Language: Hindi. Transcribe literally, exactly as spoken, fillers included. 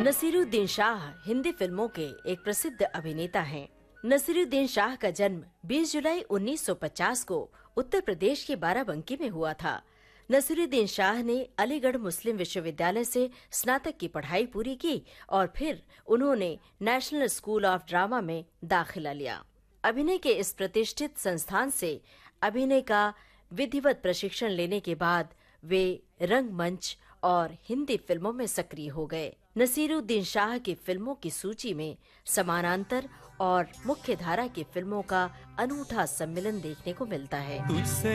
नसीरुद्दीन शाह हिंदी फिल्मों के एक प्रसिद्ध अभिनेता हैं। नसीरुद्दीन शाह का जन्म बीस जुलाई उन्नीस सौ पचास को उत्तर प्रदेश के बाराबंकी में हुआ था। नसीरुद्दीन शाह ने अलीगढ़ मुस्लिम विश्वविद्यालय से स्नातक की पढ़ाई पूरी की और फिर उन्होंने नेशनल स्कूल ऑफ ड्रामा में दाखिला लिया। अभिनय के इस प्रतिष्ठित संस्थान से अभिनय का विधिवत प्रशिक्षण लेने के बाद वे रंगमंच और हिंदी फिल्मों में सक्रिय हो गए। नसीरुद्दीन शाह की फिल्मों की सूची में समानांतर और मुख्य धारा की फिल्मों का अनूठा सम्मिलन देखने को मिलता है।